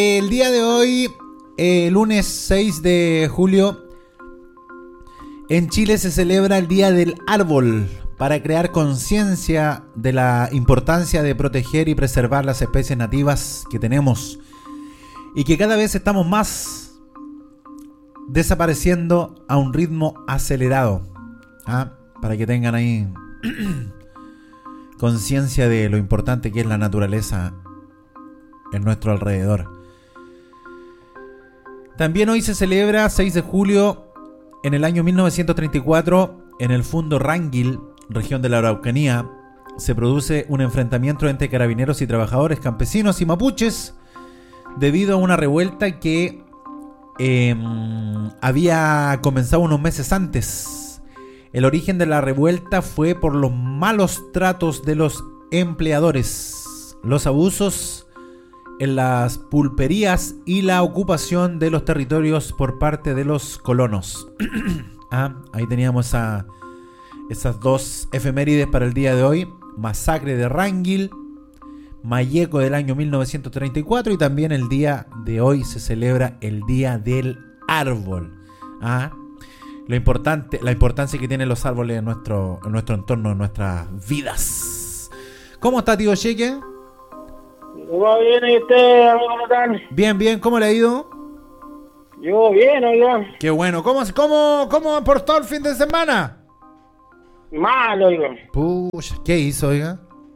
El día de hoy, lunes 6 de julio, en Chile se celebra el Día del Árbol para crear conciencia de la importancia de proteger y preservar las especies nativas que tenemos y que cada vez estamos más desapareciendo a un ritmo acelerado. Para que tengan ahí conciencia de lo importante que es la naturaleza en nuestro alrededor. También hoy se celebra 6 de julio, en el año 1934, en el Fundo Ranguil, región de la Araucanía, se produce un enfrentamiento entre carabineros y trabajadores campesinos y mapuches debido a una revuelta que había comenzado unos meses antes. El origen de la revuelta fue por los malos tratos de los empleadores, los abusos en las pulperías y la ocupación de los territorios por parte de los colonos. Ahí teníamos esas dos efemérides para el día de hoy. Masacre de Ranguil, Mayeco del año 1934, y también el día de hoy se celebra el Día del Árbol. La importancia que tienen los árboles en nuestro entorno, en nuestras vidas. ¿Cómo está, tío Cheque? ¿Cómo viene usted, amigo Natán? Bien, ¿cómo le ha ido? Yo bien, oiga. Qué bueno. ¿Cómo aportó el fin de semana? Mal, oiga. Pucha, ¿qué hizo, oiga?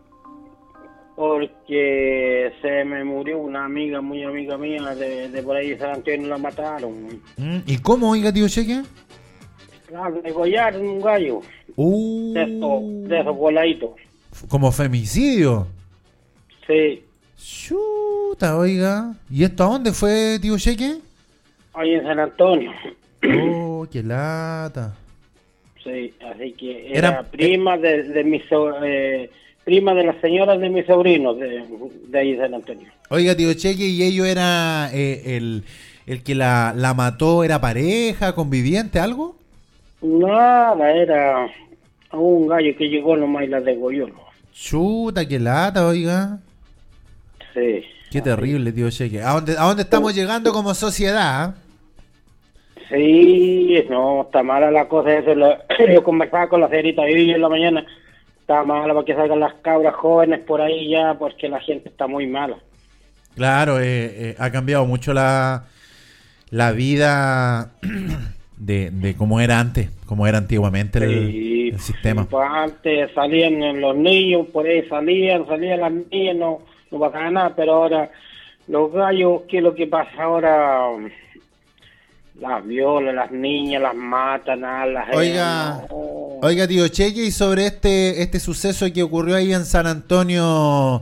Porque se me murió una amiga, muy amiga mía, de por ahí de San Antonio, la mataron. ¿Y cómo, oiga, tío Cheque? Claro, degollaron un gallo. De esos voladitos. ¿Como femicidio? Sí. Chuta, oiga. ¿Y esto a dónde fue, tío Cheque? Ahí en San Antonio. Oh, qué lata. Sí, así que era prima de mi prima de las señoras de mis sobrinos de ahí de San Antonio. Oiga, tío Cheque, ¿y ellos era el que la mató, era pareja, conviviente, algo? Nada, era un gallo que llegó nomás y la degolló. Chuta, qué lata, oiga. Sí. Qué terrible, tío Cheque. ¿A dónde estamos llegando como sociedad? Sí, no, está mala la cosa. Eso yo conversaba con la señorita Vivi en la mañana. Está mala para que salgan las cabras jóvenes por ahí ya, porque la gente está muy mala. Claro, ha cambiado mucho la vida de cómo era antes, cómo era antiguamente el sistema. Pues antes salían los niños, por ahí salían las niñas, no pasaba nada, pero ahora los gallos, ¿qué es lo que pasa ahora? Las violan, las niñas las matan, las Oiga, tío Cheque, y sobre este suceso que ocurrió ahí en San Antonio,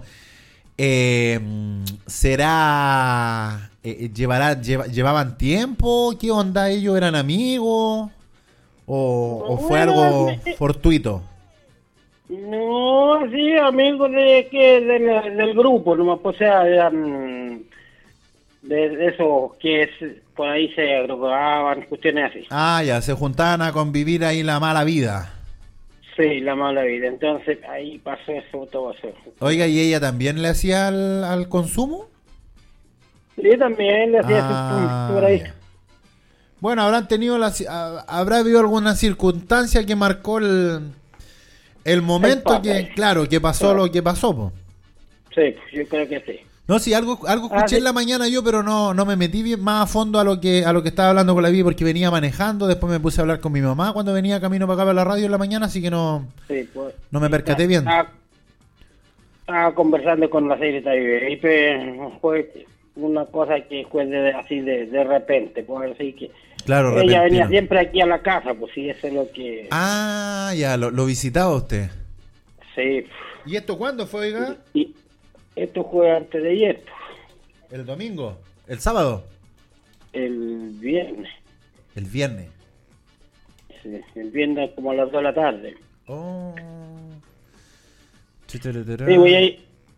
¿llevaban tiempo? ¿Qué onda? ¿Ellos eran amigos? ¿O fue algo fortuito? No, sí, amigos del grupo, nomás, pues, o sea, eran de esos que por ahí se agrupaban, cuestiones así. Ya, se juntaban a convivir ahí la mala vida. Sí, la mala vida, entonces ahí pasó eso, todo eso. Oiga, ¿y ella también le hacía al consumo? Sí, también le hacía eso por ahí. Ya. Bueno, habrá habido alguna circunstancia que marcó el momento que pasó lo que pasó, po. Sí, yo creo que sí. No, sí, algo escuché en la mañana yo, pero no me metí bien más a fondo a lo que estaba hablando con la Vivi, porque venía manejando. Después me puse a hablar con mi mamá cuando venía camino para acá para la radio en la mañana, así que no me percaté bien. Estaba conversando con la señorita Vivi, y fue una cosa que fue así de repente, pues así que claro, ella venía siempre aquí a la casa, pues sí, eso es lo que... Ya, lo visitaba usted. Sí. ¿Y esto cuándo fue, oiga? Y esto fue antes de ayer. ¿El domingo? ¿El sábado? El viernes. ¿El viernes? Sí, el viernes como a las 2 de la tarde. Oh. Sí, voy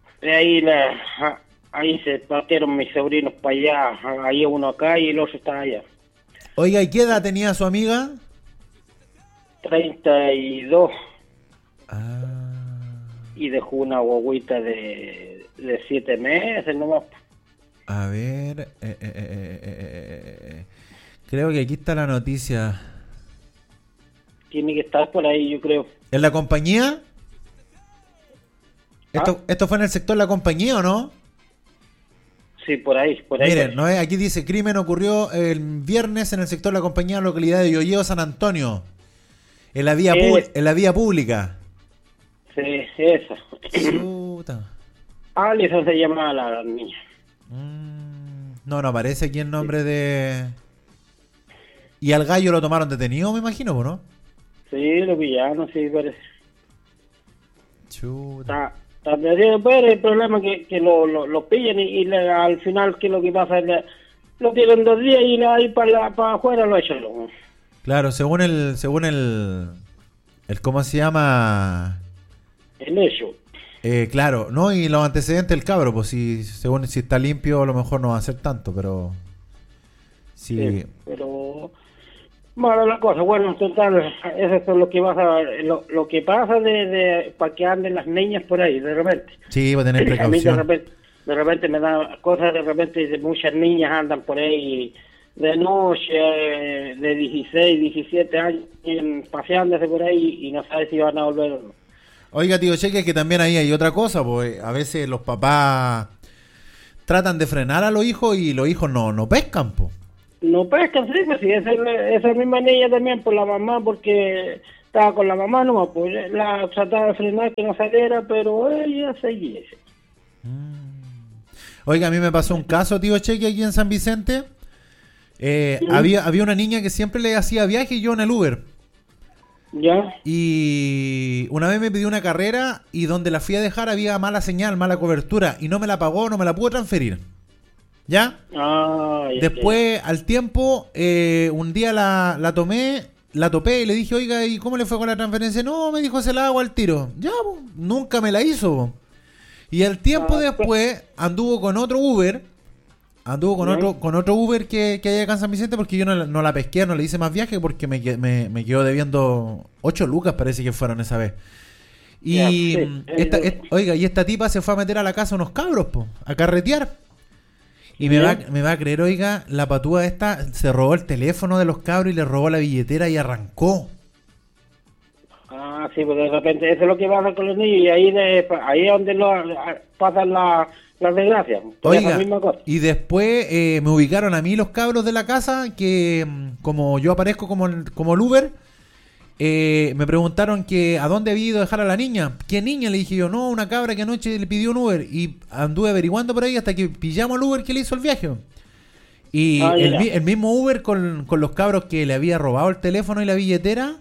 ahí se partieron mis sobrinos para allá. Ahí uno acá y el otro está allá. Oiga, ¿y qué edad tenía su amiga? 32. Ah. Y dejó una guaguita de 7 meses nomás. A ver. Creo que aquí está la noticia. Tiene que estar por ahí, yo creo. ¿En la compañía? ¿Esto fue en el sector de la compañía o no? Sí, por ahí. Miren, ¿no es? Aquí dice, crimen ocurrió el viernes en el sector de la compañía, localidad de Yoyeo, San Antonio. En la vía pública. Sí, esa. Puta. Alison se llama la niña. No aparece aquí el nombre de... ¿Y al gallo lo tomaron detenido, me imagino, ¿no? Sí, lo pillaron, sí, parece. Chuta. Está detenido, pero el problema es que lo pillan y al final, que lo que pasa es que lo tienen 2 días y ahí para afuera lo echan. Claro, según el ¿cómo se llama? El hecho. Claro, no, y los antecedentes del cabro, pues si está limpio a lo mejor no va a ser tanto, pero sí, pero mala la cosa. Bueno, en total, eso es lo que pasa de para que anden las niñas por ahí de repente. Sí, va a tener precaución. A mí de repente me da cosas, de repente muchas niñas andan por ahí de noche, de 16, 17 años, paseándose por ahí y no sabe si van a volver o no. Oiga, tío Cheque, que también ahí hay otra cosa, pues a veces los papás tratan de frenar a los hijos y los hijos no pescan, pues. No pescan, sí, pues sí, esa misma niña también por la mamá, porque estaba con la mamá nomás, pues la trataba de frenar que no saliera, pero ella seguía. Oiga, a mí me pasó un caso, tío Cheque, aquí en San Vicente. Había una niña que siempre le hacía viaje y yo en el Uber. ¿Ya? Y una vez me pidió una carrera y donde la fui a dejar había mala señal, mala cobertura y no me la pagó, no me la pudo transferir. ¿Ya? Después, al tiempo, un día la topé y le dije, oiga, ¿y cómo le fue con la transferencia? No, me dijo, se la hago al tiro. Ya, nunca me la hizo. Y al tiempo después anduvo con otro Uber. Con otro Uber que hay acá en San Vicente, porque yo no la pesqué, no le hice más viaje porque me quedó debiendo 8 lucas, parece que fueron esa vez. Y oiga, y esta tipa se fue a meter a la casa unos cabros, a carretear. Y me va a creer, oiga, la patúa esta se robó el teléfono de los cabros y le robó la billetera y arrancó. Sí, pues de repente eso es lo que pasa con los niños y ahí es donde pasan las desgracias. Oiga, y después me ubicaron a mí los cabros de la casa que, como yo aparezco como el Uber, me preguntaron que a dónde había ido a dejar a la niña. ¿Qué niña? Le dije yo, no, una cabra que anoche le pidió un Uber. Y anduve averiguando por ahí hasta que pillamos al Uber que le hizo el viaje. Y el mismo Uber con los cabros que le había robado el teléfono y la billetera,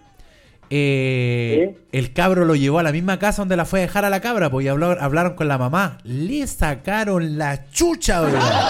el cabro lo llevó a la misma casa donde la fue a dejar a la cabra, pues, y hablaron con la mamá. Le sacaron la chucha, oiga.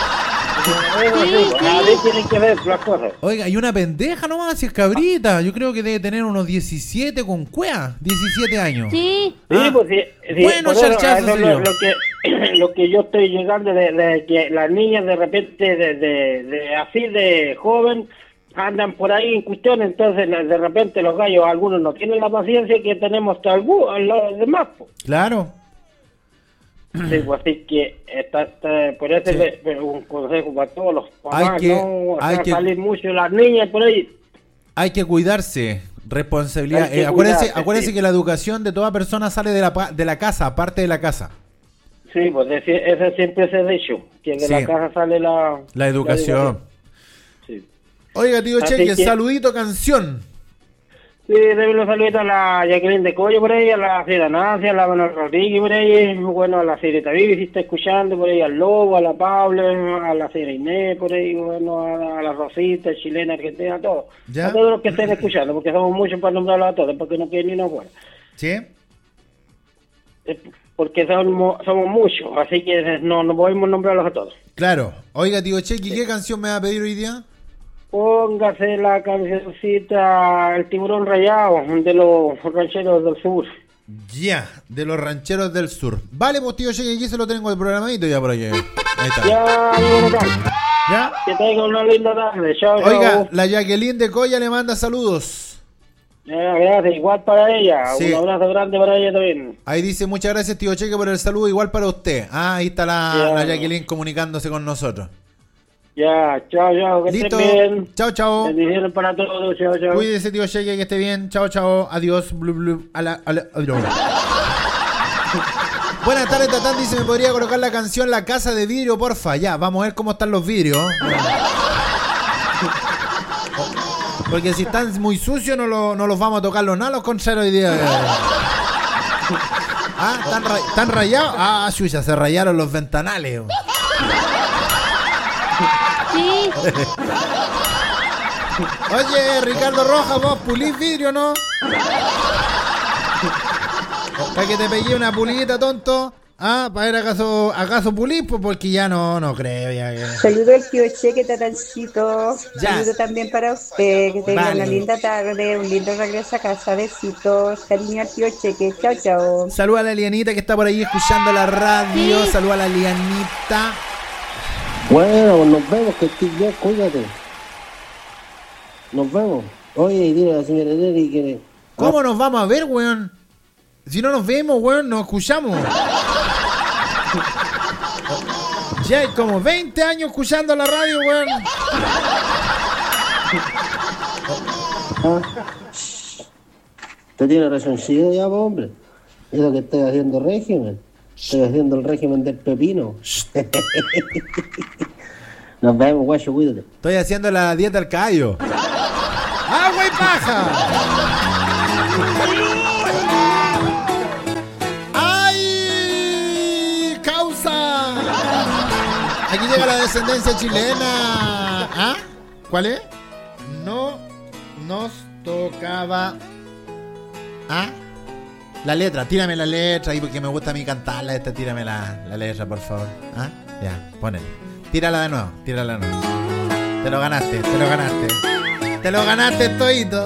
Tienen que ver las cosas. Oiga, y una pendeja nomás, si es cabrita. Yo creo que debe tener unos 17 con cuea. 17 años. Sí, pues sí. Bueno, charchazo, lo que yo estoy llegando de que las niñas de repente, así de joven, andan por ahí en cuestiones, entonces de repente los gallos, algunos no tienen la paciencia que tenemos los demás. Pues. Claro. Sí, pues así que por eso un consejo para todos los papás, hay que salir mucho las niñas por ahí. Hay que cuidarse, responsabilidad. Acuérdense que la educación de toda persona sale de la casa, aparte de la casa. Sí, pues eso siempre se ha dicho, que de la casa sale la educación. Sí. Oiga, tío Cheque, saludito, canción. Sí, doy los saluditos a la Jacqueline de Coyo por ahí, a la Frida Nancia, a la Manuel Rodríguez por ahí, bueno, a la Cirita Vivi si está escuchando por ahí, al Lobo, a la Pablo, a la Cira Inés por ahí, bueno, a la Rosita, chilena, argentina, a todos. ¿Ya? A todos los que estén escuchando, porque somos muchos para nombrarlos a todos, porque no quieren ni una fuera. ¿Sí? Porque somos muchos, así que no podemos nombrarlos a todos. Claro. Oiga, tío Cheque, ¿qué canción me va a pedir hoy día? Póngase la cancioncita El Tiburón Rayado de los Rancheros del Sur. Ya, de los Rancheros del Sur. Vale, pues tío, llegué aquí, se lo tengo el programadito ya por aquí. Ahí está. ¿Ya? Que tenga una linda tarde. Chao, oiga, chao. La Jacqueline de Coya le manda saludos. Gracias, igual para ella. Sí. Un abrazo grande para ella también. Ahí dice, muchas gracias, tío Cheque, por el saludo, igual para usted. Ahí está la Jacqueline comunicándose con nosotros. Ya, chao, que Listo. estén bien. Chao. Bendiciones para todos, chao. Cuídese, tío Cheque, que esté bien. Chao. Adiós. Adiós. Buenas tardes, Tatán. Dice, ¿me podría colocar la canción La Casa de Vidrio, porfa? Ya, vamos a ver cómo están los vidrios. Porque si están muy sucios, no los vamos a tocar los concheros hoy día. ¿Están rayados? Chucha, se rayaron los ventanales. Sí. Oye, Ricardo Rojas, vos pulís vidrio, ¿no? Para que te pegué una pulidita, tonto. Para ver acaso pulís, pues porque ya no creo. Ya. Saludo al tío Cheque, Tatancito. Ya. Saludo también para usted. Que tenga Vale. una linda tarde, un lindo regreso a casa. Besitos. Cariño al tío Cheque. Chao. Saluda a la Lianita que está por ahí escuchando la radio. Sí. Saluda a la Lianita. Bueno, nos vemos, que estés bien, cuídate. Nos vemos. Oye, dile a la señora Nelly que... ¿Cómo nos vamos a ver, weón? Si no nos vemos, weón, nos escuchamos. Ya hay como 20 años escuchando la radio, weón. Usted tiene razoncillo ya, po, hombre. Eso que estoy haciendo régimen. Estoy haciendo el régimen del pepino. Nos vemos, guacho, cuídate. Estoy haciendo la dieta al callo. ¡Agua y paja! ¡Ay! ¡Causa! Aquí llega la descendencia chilena. ¿Cuál es? No nos tocaba. La letra, tírame la letra ahí porque me gusta a mí cantarla. Tírame la letra, por favor. Ya, ponele. Tírala de nuevo. Te lo ganaste. Te lo ganaste, toito.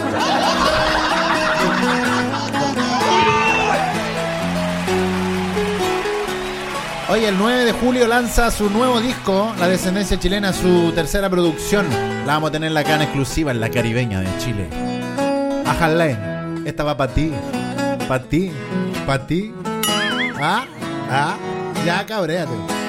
Oye, el 9 de julio lanza su nuevo disco, La Descendencia Chilena, su tercera producción. La vamos a tener acá en exclusiva en la Caribeña de Chile. Ajalé, esta va para ti. Para ti. Ya cabréate.